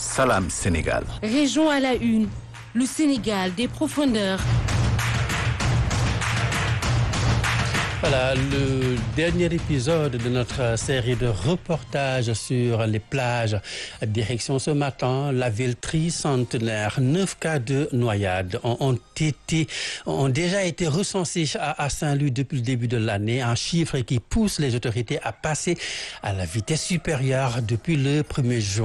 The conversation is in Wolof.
Salam Sénégal. Région à la une, le Sénégal des profondeurs. Voilà, le dernier épisode de notre série de reportages sur les plages. Direction ce matin, la ville tricentenaire. 9 cas de noyade ont déjà été recensés à Saint-Louis depuis le début de l'année. Un chiffre qui pousse les autorités à passer à la vitesse supérieure depuis le 1er juin.